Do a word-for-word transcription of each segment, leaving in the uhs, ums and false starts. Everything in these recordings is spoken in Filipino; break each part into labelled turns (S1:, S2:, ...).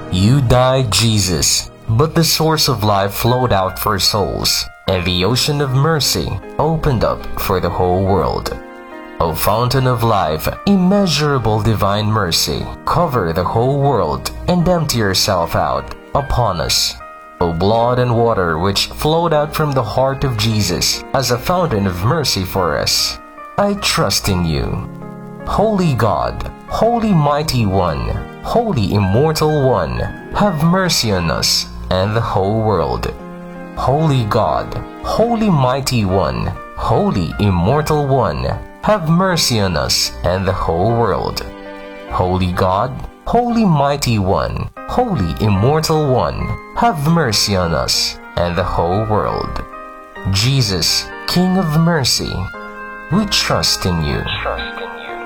S1: You died, Jesus, but the source of life flowed out for souls, and the ocean of mercy opened up for the whole world. O fountain of life, immeasurable divine mercy, cover the whole world and empty yourself out upon us. O blood and water which flowed out from the heart of Jesus as a fountain of mercy for us, I trust in you. Holy God, Holy Mighty One, Holy Immortal One, have mercy on us and the whole world. Holy God, Holy Mighty One, Holy Immortal One, have mercy on us and the whole world. Holy God, Holy Mighty One, Holy Immortal One, have mercy on us and the whole world. Jesus, King of Mercy, we trust in you. Trust in you.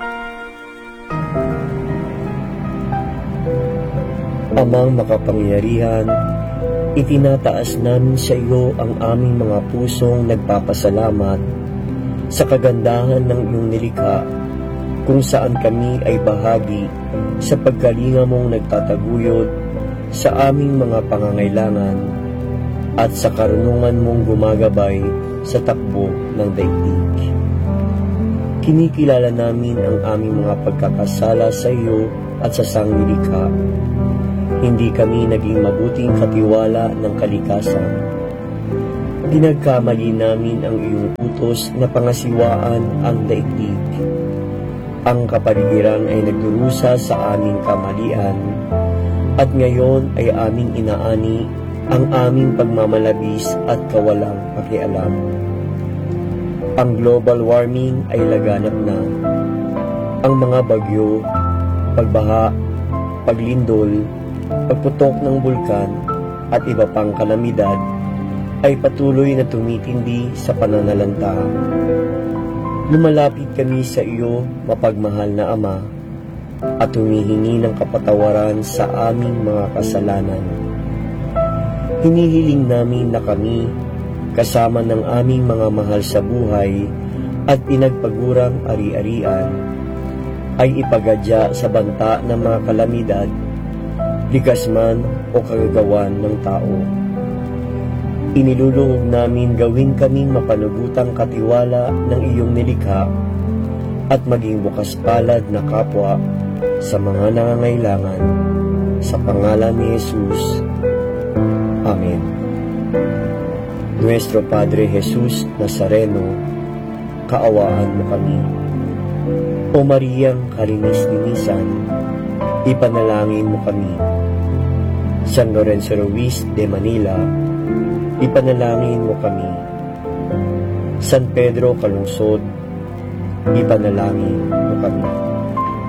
S2: Amang makapangyarihan, itinataas namin sa iyo ang aming mga pusong nagpapasalamat sa kagandahan ng iyong nilikha, kung saan kami ay bahagi sa pagkalinga mong nagtataguyod sa aming mga pangangailangan at sa karunungan mong gumagabay sa takbo ng daigdig. Kinikilala namin ang aming mga pagkakasala sa iyo at sa sangnilikha. Hindi kami naging mabuting katiwala ng kalikasan. Pinagkamali namin ang iyong utos na pangasiwaan ang daigdig. Ang kapaligiran ay nagdurusa sa aming kamalian, at ngayon ay aming inaani ang aming pagmamalabis at kawalang pakialam. Ang global warming ay laganap na. Ang mga bagyo, pagbaha, paglindol, pagputok ng bulkan at iba pang kalamidad ay patuloy na tumitindi sa pananalanta. Lumalapit kami sa iyo, mapagmahal na Ama, at humihingi ng kapatawaran sa aming mga kasalanan. Hinihiling namin na kami, kasama ng aming mga mahal sa buhay at pinagpagurang ari-arian, ay ipagadya sa banta ng mga kalamidad, likas man o kagagawan ng tao. Iniluluhog namin gawin kaming mapanugutang katiwala ng iyong nilikha at maging bukas palad na kapwa sa mga nangangailangan. Sa pangalan ni Jesus. Amen. Nuestro Padre Jesus Nazareno, kaawaan mo kami. O Mariang kalinis-linisan, ipanalangin mo kami. San Lorenzo Ruiz de Manila, ipanalangin mo kami. San Pedro Calungsod, ipanalangin mo kami.